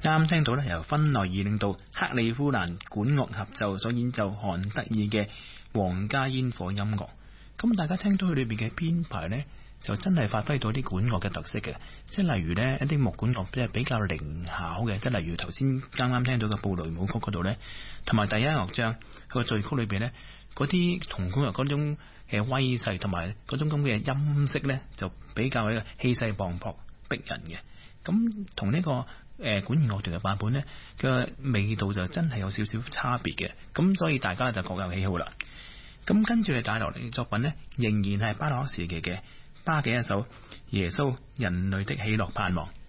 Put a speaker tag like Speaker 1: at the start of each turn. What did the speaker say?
Speaker 1: 啱聽到咧，由芬內爾領導克里夫蘭管樂合奏所演奏韓德爾嘅皇家煙火音樂。咁大家聽到佢裏邊嘅編排咧，就真係發揮到啲管樂嘅特色嘅，即係例如咧一啲木管樂即係比較靈巧嘅，即係例如頭先啱啱聽到嘅布雷舞曲嗰度咧，同埋第一樂章佢個序曲裏邊咧，嗰啲銅管樂嗰種嘅威勢同埋嗰種咁嘅音色咧，就比較一個氣勢磅礴逼人嘅。咁同呢個管弦樂團嘅版本咧嘅味道就真係有少少差別嘅，咁所以大家就各有喜好啦。咁跟住你帶落嚟嘅作品咧，仍然係巴洛克時期嘅巴嘅一首耶穌人類的喜樂盼望。